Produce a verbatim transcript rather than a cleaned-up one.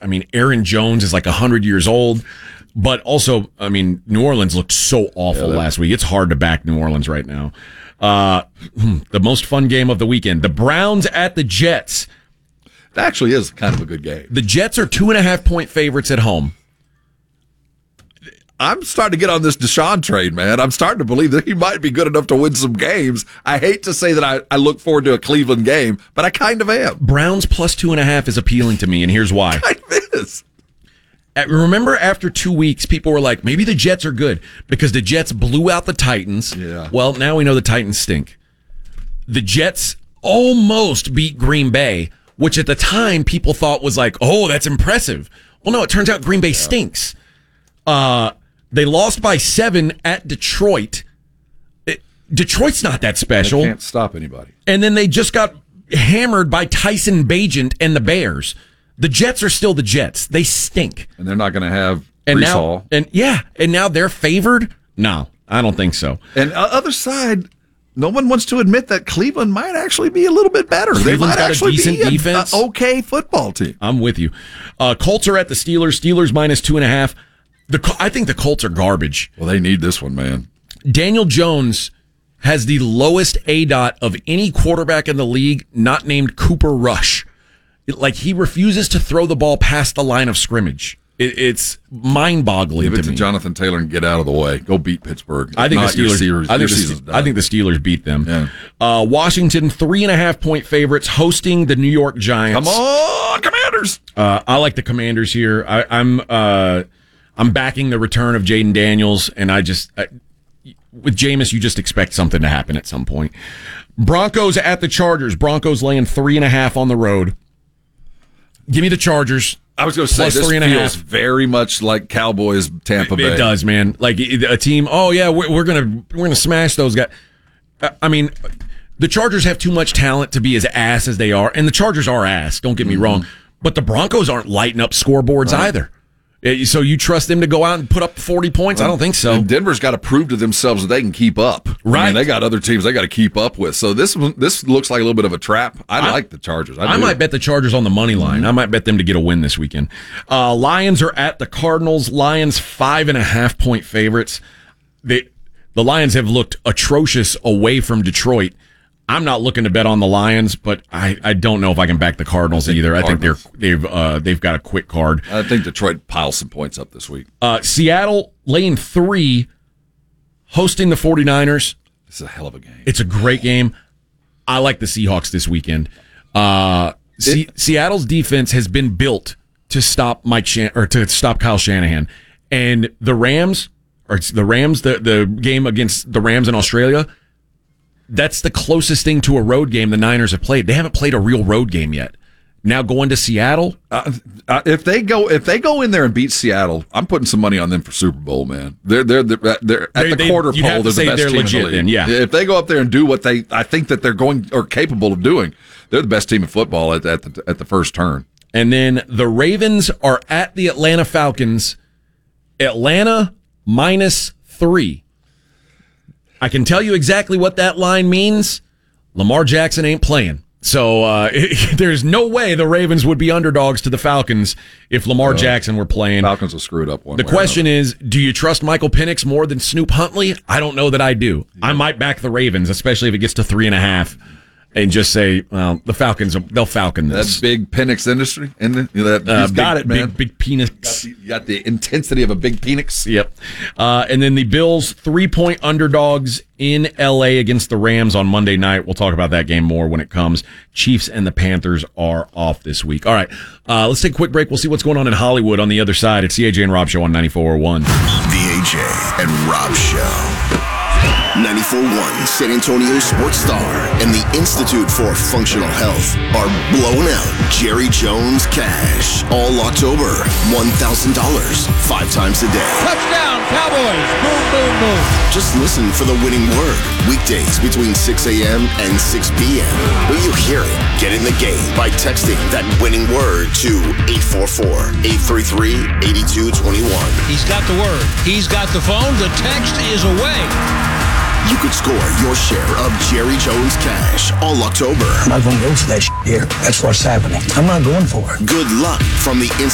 I mean, Aaron Jones is like one hundred years old. But also, I mean, New Orleans looked so awful yeah, last week. It's hard to back New Orleans right now. Uh, the most fun game of the weekend. The Browns at the Jets. That actually is kind of a good game. The Jets are two and a half point favorites at home. I'm starting to get on this Deshaun train, man. I'm starting to believe that he might be good enough to win some games. I hate to say that I, I look forward to a Cleveland game, but I kind of am. Browns plus two and a half is appealing to me, and here's why. It kind of is. Remember, after two weeks, people were like, maybe the Jets are good because the Jets blew out the Titans. Yeah. Well, now we know the Titans stink. The Jets almost beat Green Bay, which at the time people thought was like, oh, that's impressive. Well, no, it turns out Green Bay yeah. stinks. Uh, they lost by seven at Detroit. It, Detroit's not that special. They can't stop anybody. And then they just got hammered by Tyson Bagent and the Bears. The Jets are still the Jets. They stink. And they're not going to have and Breece now, Hall. And yeah, and now they're favored? No, I don't think so. And uh, other side, no one wants to admit that Cleveland might actually be a little bit better. Cleveland's they might got actually a decent be a, defense. A okay football team. I'm with you. Uh, Colts are at the Steelers. Steelers minus two and a half. The I think the Colts are garbage. Well, they need this one, man. Daniel Jones has the lowest A D O T of any quarterback in the league, not named Cooper Rush. It, like, he refuses to throw the ball past the line of scrimmage. It, it's mind-boggling Give it to, to me. Jonathan Taylor and get out of the way. Go beat Pittsburgh. I think Not the Steelers. Steelers I, think the, I think the Steelers beat them. Yeah. Uh, Washington, three and a half point favorites, hosting the New York Giants. Come on, Commanders! Uh, I like the Commanders here. I, I'm uh, I'm backing the return of Jaden Daniels, and I just I, with Jameis, you just expect something to happen at some point. Broncos at the Chargers. Broncos laying three and a half on the road. Give me the Chargers. I was going to say, this three and a feels half. very much like Cowboys, Tampa it, Bay. It does, man. Like a team. Oh yeah, we're, we're gonna we're gonna smash those guys. I mean, the Chargers have too much talent to be as ass as they are, and the Chargers are ass. Don't get me mm-hmm. wrong, but the Broncos aren't lighting up scoreboards right. either. So you trust them to go out and put up forty points? I don't think so. And Denver's got to prove to themselves that they can keep up. Right. I mean, they got other teams they got to keep up with. So this this looks like a little bit of a trap. I, I like the Chargers. I, I might bet the Chargers on the money line. Mm-hmm. I might bet them to get a win this weekend. Uh, Lions are at the Cardinals. Lions five and a half point favorites. They, the Lions have looked atrocious away from Detroit. I'm not looking to bet on the Lions, but I, I don't know if I can back the Cardinals I either. The Cardinals. I think they're they've uh, they've got a quick card. I think Detroit piles some points up this week. Uh, Seattle laying three, hosting the 49ers. This is a hell of a game. It's a great game. I like the Seahawks this weekend. Uh, it, C- Seattle's defense has been built to stop Mike Shan- or to stop Kyle Shanahan, and the Rams or the Rams the the game against the Rams in Australia. That's the closest thing to a road game the Niners have played. They haven't played a real road game yet. Now going to Seattle, uh, uh, if they go if they go in there and beat Seattle, I'm putting some money on them for Super Bowl, man. They're they're they're, they're at they, the they, quarter pole. They're the best they're team legit in the league. Then, yeah. If they go up there and do what they I think that they're going or capable of doing, they're the best team in football at at the, at the first turn. And then the Ravens are at the Atlanta Falcons. Atlanta minus three. I can tell you exactly what that line means. Lamar Jackson ain't playing. So uh, it, there's no way the Ravens would be underdogs to the Falcons if Lamar uh, Jackson were playing. Falcons will screw it up one The way question is, do you trust Michael Penix more than Snoop Huntley? I don't know that I do. Yeah. I might back the Ravens, especially if it gets to three and a half. And just say, well, the Falcons, they'll Falcon this. That's big Penix industry. And you know, that, uh, he's big, got it, man. Big, big penis. You got, the, you got the intensity of a big Penix. Yep. Uh, and then the Bills, three-point underdogs in L A against the Rams on Monday night. We'll talk about that game more when it comes. Chiefs and the Panthers are off this week. All right. Uh, let's take a quick break. We'll see what's going on in Hollywood on the other side. It's the A J and Rob Show on ninety-four point one. The A J and Rob Show. ninety-four point one San Antonio Sports Star and the Institute for Functional Health are blowing out Jerry Jones cash all October. one thousand dollars, five times a day. Touchdown, Cowboys! Boom, boom, boom. Just listen for the winning word. Weekdays between six a.m. and six p.m. When you hear it, get in the game by texting that winning word to eight four four, eight three three, eight two two one. He's got the word. He's got the phone. The text is away. You could score your share of Jerry Jones cash all October. I'm not going to go for that shit here. That's what's happening. I'm not going for it. Good luck from the